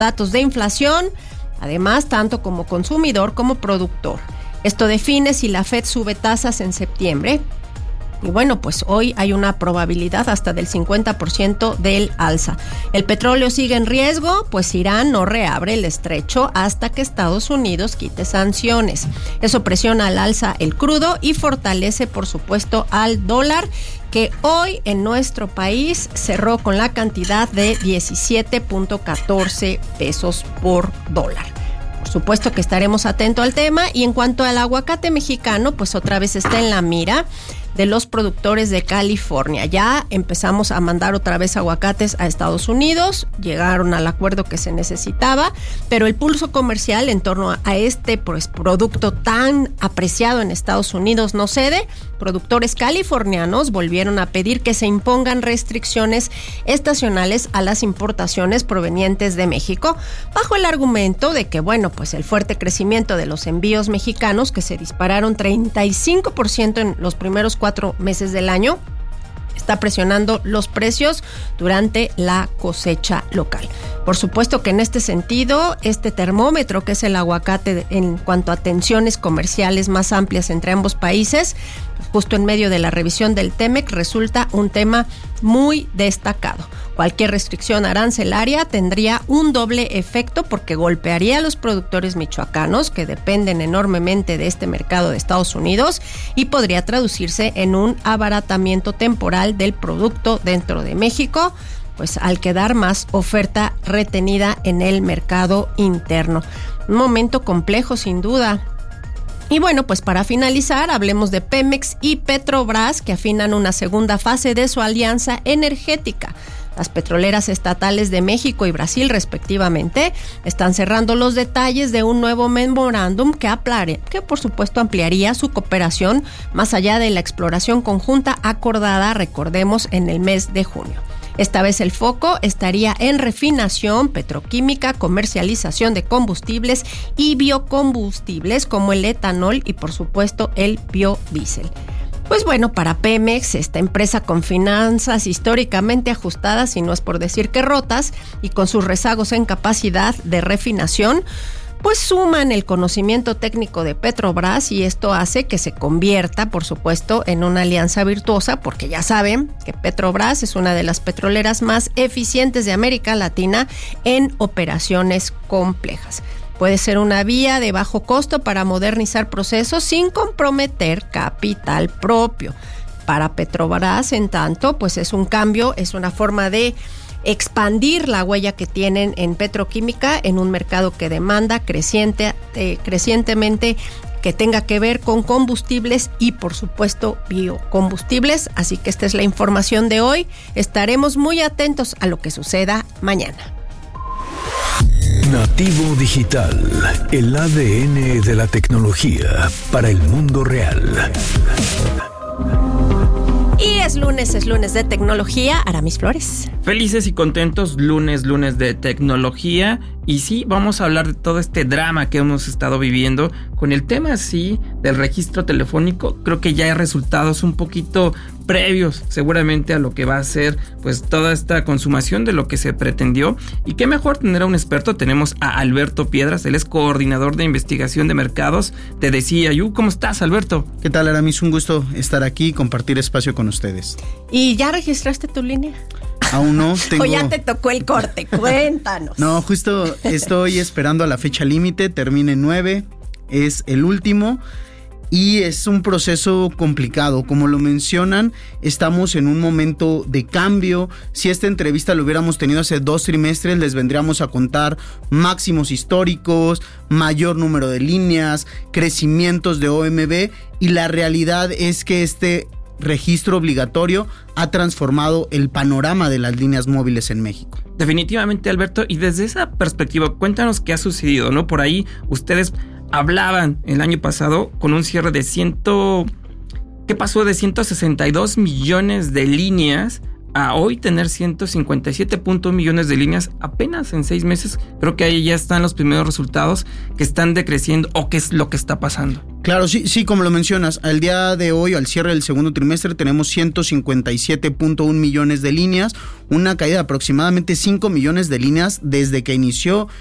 datos de inflación, además tanto como consumidor como productor. Esto define si la Fed sube tasas en septiembre. Y bueno, pues hoy hay una probabilidad hasta del 50% del alza. El petróleo sigue en riesgo, pues Irán no reabre el estrecho hasta que Estados Unidos quite sanciones. Eso presiona al alza el crudo y fortalece, por supuesto, al dólar, que hoy en nuestro país cerró con la cantidad de 17.14 pesos por dólar. Por supuesto que estaremos atentos al tema. Y en cuanto al aguacate mexicano, pues otra vez está en la mira de los productores de California. Ya empezamos a mandar otra vez aguacates a Estados Unidos, llegaron al acuerdo que se necesitaba, pero el pulso comercial en torno a este producto tan apreciado en Estados Unidos no cede. Productores californianos volvieron a pedir que se impongan restricciones estacionales a las importaciones provenientes de México, bajo el argumento de que, bueno, pues el fuerte crecimiento de los envíos mexicanos, que se dispararon 35% en los primeros 4 meses del año, está presionando los precios durante la cosecha local. Por supuesto que en este sentido, este termómetro que es el aguacate en cuanto a tensiones comerciales más amplias entre ambos países, justo en medio de la revisión del TEMEC, resulta un tema muy destacado. Cualquier restricción arancelaria tendría un doble efecto porque golpearía a los productores michoacanos, que dependen enormemente de este mercado de Estados Unidos, y podría traducirse en un abaratamiento temporal del producto dentro de México, pues al quedar más oferta retenida en el mercado interno. Un momento complejo, sin duda. Y bueno, pues para finalizar, hablemos de Pemex y Petrobras, que afinan una segunda fase de su alianza energética. Las petroleras estatales de México y Brasil, respectivamente, están cerrando los detalles de un nuevo memorándum que por supuesto ampliaría su cooperación más allá de la exploración conjunta acordada, recordemos, en el mes de junio. Esta vez el foco estaría en refinación, petroquímica, comercialización de combustibles y biocombustibles como el etanol y, por supuesto, el biodiesel. Pues bueno, para Pemex, esta empresa con finanzas históricamente ajustadas, y no es por decir que rotas, y con sus rezagos en capacidad de refinación, pues suman el conocimiento técnico de Petrobras, y esto hace que se convierta, por supuesto, en una alianza virtuosa, porque ya saben que Petrobras es una de las petroleras más eficientes de América Latina en operaciones complejas. Puede ser una vía de bajo costo para modernizar procesos sin comprometer capital propio. Para Petrobras, en tanto, pues es un cambio, es una forma de expandir la huella que tienen en petroquímica en un mercado que demanda crecientemente que tenga que ver con combustibles y, por supuesto, biocombustibles. Así que esta es la información de hoy. Estaremos muy atentos a lo que suceda mañana. Nativo Digital, el ADN de la tecnología para el mundo real. Y es lunes de tecnología. Aramis Flores. Felices y contentos, lunes de tecnología. Y sí, vamos a hablar de todo este drama que hemos estado viviendo con el tema, sí, del registro telefónico. Creo que ya hay resultados un poquito previos, seguramente, a lo que va a ser, pues, toda esta consumación de lo que se pretendió. Y qué mejor tener a un experto. Tenemos a Alberto Piedras, él es coordinador de investigación de mercados de DCIU. ¿Cómo estás, Alberto? ¿Qué tal, Aramis? Un gusto estar aquí y compartir espacio con ustedes. ¿Y ya registraste tu línea? Aún no tengo. O ya te tocó el corte, cuéntanos. No, justo estoy esperando a la fecha límite, termine 9, es el último. Y es un proceso complicado, como lo mencionan, estamos en un momento de cambio. Si esta entrevista lo hubiéramos tenido hace 2 trimestres, les vendríamos a contar máximos históricos, mayor número de líneas, crecimientos de OMB, y la realidad es que este registro obligatorio ha transformado el panorama de las líneas móviles en México. Definitivamente, Alberto, y desde esa perspectiva, cuéntanos qué ha sucedido, ¿no? Por ahí ustedes hablaban el año pasado con un cierre de ¿qué pasó de 162 millones de líneas a hoy tener 157.1 millones de líneas apenas en 6 meses? Creo que ahí ya están los primeros resultados que están decreciendo, o qué es lo que está pasando. Claro, sí, como lo mencionas, al día de hoy, al cierre del segundo trimestre, tenemos 157.1 millones de líneas, una caída de aproximadamente 5 millones de líneas desde que inició